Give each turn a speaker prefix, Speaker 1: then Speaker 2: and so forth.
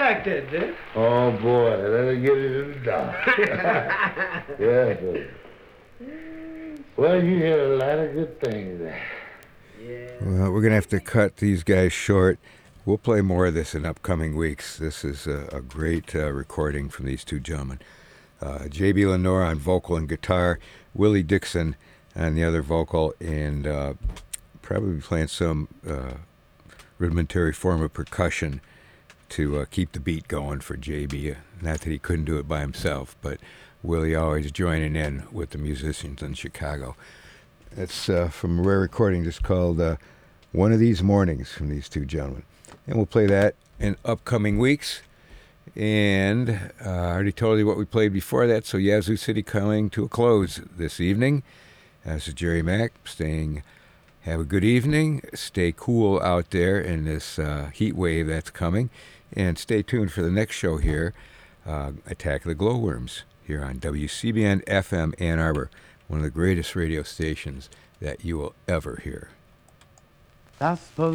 Speaker 1: back there, Dick.
Speaker 2: Oh, boy, let her get it in the dark. Yeah, sir. Well, you hear a lot of good things there.
Speaker 1: Yeah.
Speaker 3: Well, we're going to have to cut these guys short. We'll play more of this in upcoming weeks. This is a great recording from these two gentlemen. J.B. Lenore on vocal and guitar, Willie Dixon on the other vocal, and probably playing some rudimentary form of percussion to keep the beat going for J.B. Not that he couldn't do it by himself, but Willie always joining in with the musicians in Chicago. It's from a rare recording just called One of These Mornings from these two gentlemen. And we'll play that in upcoming weeks. And I already told you what we played before that, so Yazoo City coming to a close this evening. This is Jerry Mack saying have a good evening, stay cool out there in this heat wave that's coming, and stay tuned for the next show here, Attack of the Glowworms, here on WCBN FM Ann Arbor, one of the greatest radio stations that you will ever hear.
Speaker 4: Gospel